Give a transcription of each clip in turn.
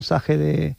mensaje de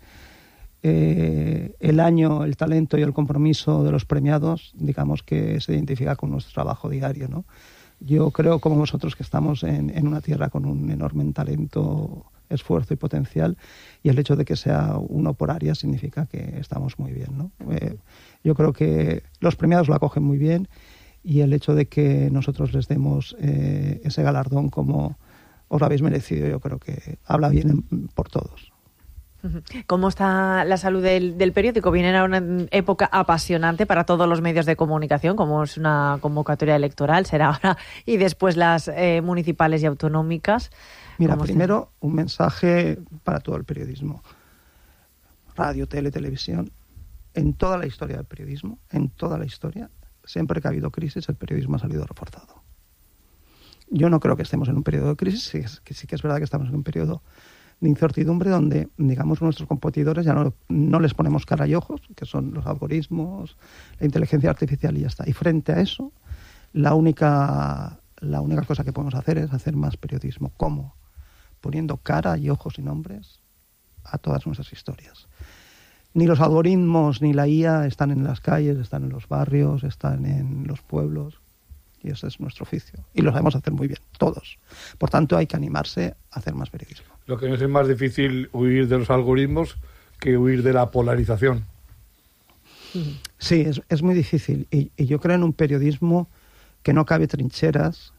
el año, el talento y el compromiso de los premiados, digamos que se identifica con nuestro trabajo diario, ¿no? Yo creo, como vosotros, que estamos en una tierra con un enorme talento, esfuerzo y potencial, y el hecho de que sea uno por área significa que estamos muy bien, ¿no? Yo creo que los premiados lo acogen muy bien, y el hecho de que nosotros les demos ese galardón como os lo habéis merecido, yo creo que habla bien por todos. ¿Cómo está la salud del periódico? Viene a una época apasionante para todos los medios de comunicación, como es una convocatoria electoral, será ahora y después las municipales y autonómicas. Mira, primero un mensaje para todo el periodismo. Radio, televisión. En toda la historia del periodismo, en toda la historia, siempre que ha habido crisis, el periodismo ha salido reforzado. Yo no creo que estemos en un periodo de crisis, que sí que es verdad que estamos en un periodo de incertidumbre donde, digamos, nuestros competidores ya no les ponemos cara y ojos, que son los algoritmos, la inteligencia artificial y ya está. Y frente a eso, la única cosa que podemos hacer es hacer más periodismo. ¿Cómo? Poniendo cara y ojos y nombres a todas nuestras historias. Ni los algoritmos ni la IA están en las calles, están en los barrios, están en los pueblos. Y ese es nuestro oficio. Y lo sabemos hacer muy bien, todos. Por tanto, hay que animarse a hacer más periodismo. Lo que es más difícil huir de los algoritmos que huir de la polarización. Sí, es muy difícil. Y yo creo en un periodismo que no cabe trincheras,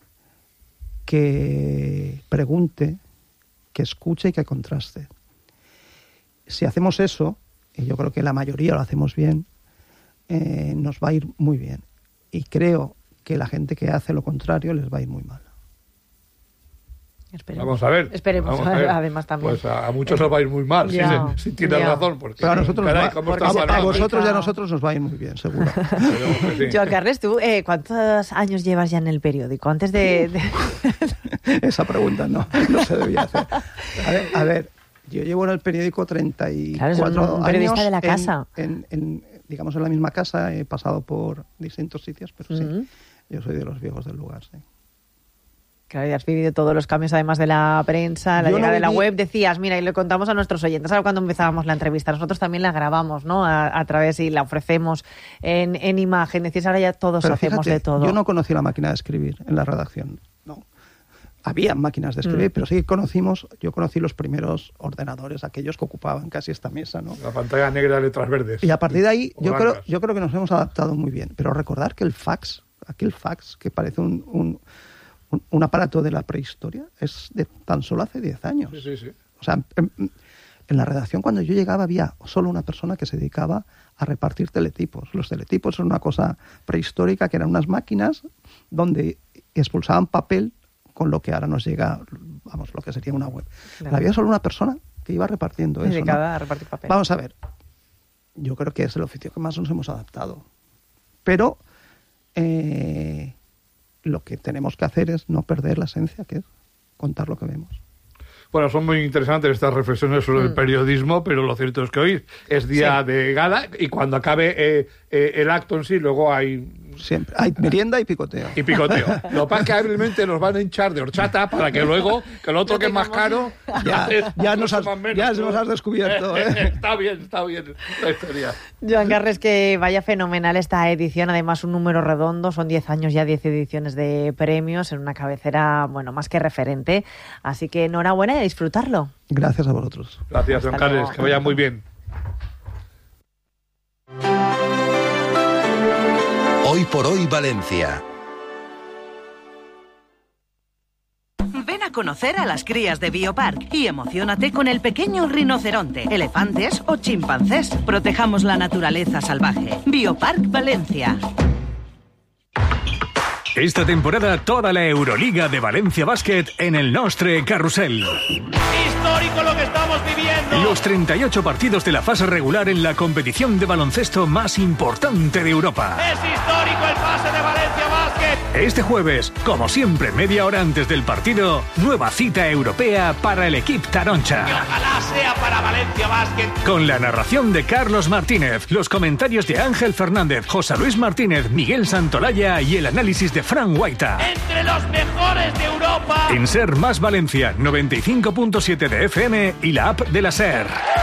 que pregunte, que escuche y que contraste. Si hacemos eso, y yo creo que la mayoría lo hacemos bien, nos va a ir muy bien. Y creo que la gente que hace lo contrario les va a ir muy mal. Esperemos. Vamos a ver. Esperemos, vamos a ver. Además también. Pues a muchos nos va a ir muy mal, si tienes razón. Porque, pero a nosotros, caray, a vosotros y a nosotros nos va a ir muy bien, seguro. Sí. Joan Carles, ¿tú cuántos años llevas ya en el periódico? Antes de... Esa pregunta no se debía hacer. A ver, yo llevo en el periódico 34 años. Un periodista de la casa. Digamos, en la misma casa, he pasado por distintos sitios, pero sí, yo soy de los viejos del lugar, sí. Claro, ya has vivido todos los cambios, además de la prensa, la llegada de la web. Decías, mira, y le contamos a nuestros oyentes. Ahora cuando empezábamos la entrevista, nosotros también la grabamos, ¿no? A través y la ofrecemos en imagen. Decías, ahora ya todos pero hacemos de todo. Yo no conocí la máquina de escribir en la redacción, no. Había máquinas de escribir, pero sí yo conocí los primeros ordenadores, aquellos que ocupaban casi esta mesa, ¿no? La pantalla negra de letras verdes. Y a partir de ahí, yo creo que nos hemos adaptado muy bien. Pero recordar que aquel fax, que parece un aparato de la prehistoria, es de tan solo hace 10 años. Sí. O sea, en la redacción cuando yo llegaba había solo una persona que se dedicaba a repartir teletipos. Los teletipos son una cosa prehistórica, que eran unas máquinas donde expulsaban papel con lo que ahora nos llega, vamos, lo que sería una web. Claro. Había solo una persona que iba repartiendo eso, dedicada, ¿no? A repartir papel. Vamos a ver, yo creo que es el oficio que más nos hemos adaptado. Pero lo que tenemos que hacer es no perder la esencia, que es contar lo que vemos. Bueno, son muy interesantes estas reflexiones sobre el periodismo, pero lo cierto es que hoy es día de gala y cuando acabe el acto en sí, luego hay... Siempre. Hay merienda y picoteo. Lo que pasa es que hábilmente nos van a hinchar de horchata para que luego, que el otro que es más caro... Ya nos has descubierto. Está bien la historia. Joan Carles, que vaya fenomenal esta edición, además un número redondo, son 10 años ya, 10 ediciones de premios, en una cabecera, bueno, más que referente, así que enhorabuena y a disfrutarlo. Gracias a vosotros. Gracias, Joan Carles, que vaya muy bien. Hoy por hoy Valencia. Ven a conocer a las crías de Biopark y emociónate con el pequeño rinoceronte, elefantes o chimpancés. Protejamos la naturaleza salvaje. Biopark Valencia. Esta temporada toda la Euroliga de Valencia Basket en el Nostre Carrusel. Histórico lo que estamos viviendo. Los 38 partidos de la fase regular en la competición de baloncesto más importante de Europa. Es histórico el pase de Valencia Basket. Básquet. Este jueves, como siempre, media hora antes del partido, nueva cita europea para el equipo Taroncha. Y ojalá sea para Valencia Básquet. Con la narración de Carlos Martínez, los comentarios de Ángel Fernández, José Luis Martínez, Miguel Santolaya y el análisis de Fran Guaita. Entre los mejores de Europa. En Ser Más Valencia, 95.7 de FM y la app de la SER.